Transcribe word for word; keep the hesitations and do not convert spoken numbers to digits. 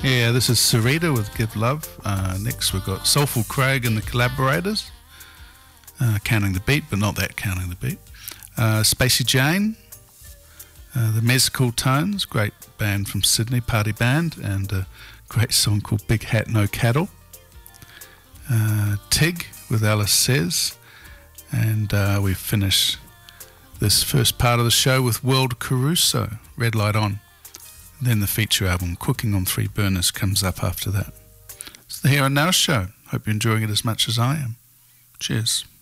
Yeah, this is Sarita with Give Love. Uh, next we've got Soulful Craig and the Collaborators. Uh, counting the beat, but not that counting the beat. Uh, Spacey Jane. Uh, the Mezcal Tones, great band from Sydney, party band, and a great song called Big Hat No Cattle. Uh, Tig with Alice Says, and uh, we finish this first part of the show with World Caruso, Red Light On. And then the feature album, Cooking on Three Burners, comes up after that. It's the Here and Now show. Hope you're enjoying it as much as I am. Cheers.